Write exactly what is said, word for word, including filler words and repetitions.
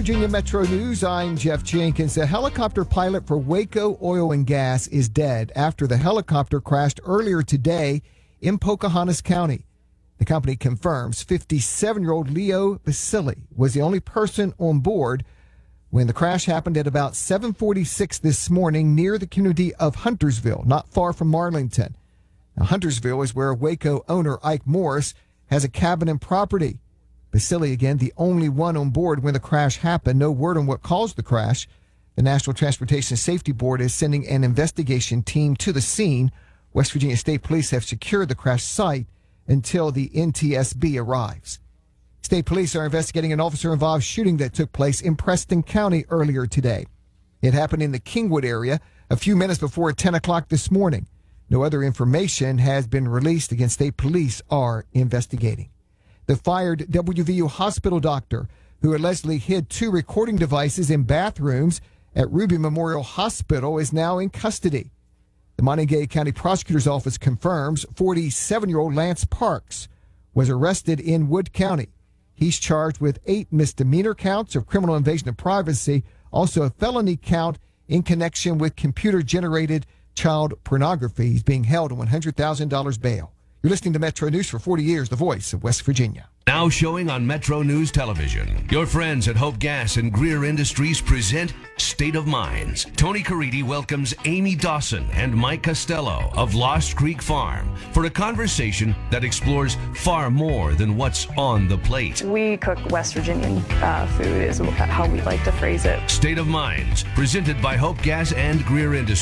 Virginia Metro News, I'm Jeff Jenkins. A helicopter pilot for Waco Oil and Gas is dead after the helicopter crashed earlier today in Pocahontas County. The company confirms fifty-seven-year-old Leo Basili was the only person on board when the crash happened at about seven forty-six this morning near the community of Huntersville, not far from Marlington. Now, Huntersville is where Waco owner Ike Morris has a cabin and property. Basili, again, the only one on board when the crash happened. No word on what caused the crash. The National Transportation Safety Board is sending an investigation team to the scene. West Virginia State Police have secured the crash site until the N T S B arrives. State police are investigating an officer-involved shooting that took place in Preston County earlier today. It happened in the Kingwood area a few minutes before ten o'clock this morning. No other information has been released. Again, state police are investigating. The fired W V U hospital doctor who allegedly hid two recording devices in bathrooms at Ruby Memorial Hospital is now in custody. The Montague County Prosecutor's Office confirms forty-seven-year-old Lance Parks was arrested in Wood County. He's charged with eight misdemeanor counts of criminal invasion of privacy, also a felony count in connection with computer-generated child pornography. He's being held on one hundred thousand dollars bail. You're listening to Metro News for forty years, the voice of West Virginia. Now showing on Metro News Television. Your friends at Hope Gas and Greer Industries present State of Minds. Tony Caridi welcomes Amy Dawson and Mike Costello of Lost Creek Farm for a conversation that explores far more than what's on the plate. We cook West Virginian uh, food is how we like to phrase it. State of Minds, presented by Hope Gas and Greer Industries.